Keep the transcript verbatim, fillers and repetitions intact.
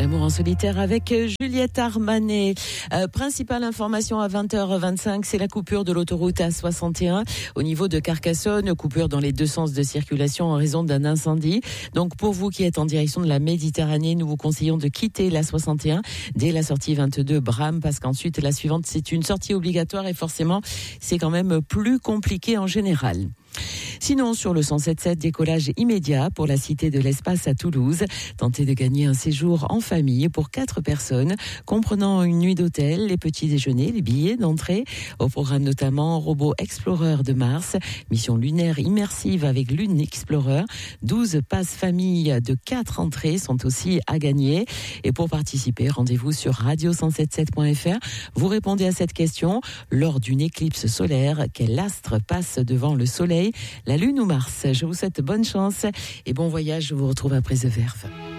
L'amour en solitaire avec Juliette Armanet. Euh, principale information à vingt heures vingt-cinq, c'est la coupure de l'autoroute A soixante et un au niveau de Carcassonne. Coupure dans les deux sens de circulation en raison d'un incendie. Donc pour vous qui êtes en direction de la Méditerranée, nous vous conseillons de quitter la soixante et un dès la sortie vingt-deux Bram, parce qu'ensuite la suivante c'est une sortie obligatoire et forcément c'est quand même plus compliqué en général. Sinon, sur le cent sept sept, décollage immédiat pour la Cité de l'Espace à Toulouse. Tentez de gagner un séjour en famille pour quatre personnes, comprenant une nuit d'hôtel, les petits déjeuners, les billets d'entrée. Au programme notamment Robot Explorer de Mars, mission lunaire immersive avec Lune Explorer. douze passes famille de quatre entrées sont aussi à gagner. Et pour participer, rendez-vous sur radio cent soixante-dix-sept point f r. Vous répondez à cette question. Lors d'une éclipse solaire, quel astre passe devant le Soleil, la Lune ou Mars? Je vous souhaite bonne chance et bon voyage. Je vous retrouve après The Verve.